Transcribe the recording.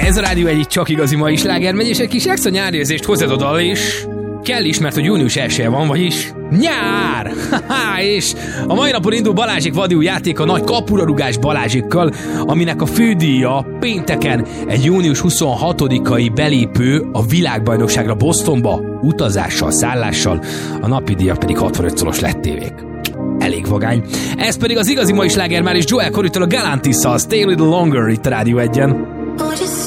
Ez a Rádió egyik csak igazi mai sláger megy, és egy kis extra nyárérzést hozzád a dal, és kell is, mert hogy június 1-je van, vagyis nyár! És a mai napon indul Balázsék vadi új játéka nagy kapurarugás Balázsékkal, aminek a fődíja pénteken egy június 26-ai belépő a világbajnokságra Bostonba, utazással, szállással, a napi díjak pedig 65 szoros lettévék. Elég vagány. Ez pedig az igazi mai sláger már is Joel Corrytól a Galantis-szal, Stay a Little Longer itt a Rádió 1-en.